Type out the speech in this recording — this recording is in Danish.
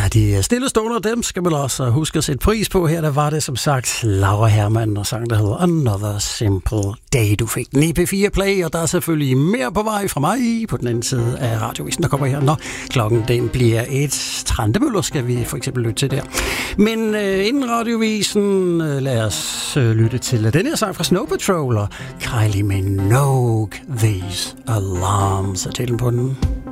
de stillestående, dem skal man også huske at sætte pris på. Her der var det som sagt Laura Hermann og sang, der hedder Another Simple Day. Du fik den i P4 Play, og der er selvfølgelig mere på vej fra mig på den anden side af radiovisen, der kommer her, når klokken den bliver 1. Trandemøller skal vi for eksempel lytte til der. Men inden radiovisen, lad os lytte til den her sang fra Snow Patrol og Kylie Minogue, These Alarms er titlen på den.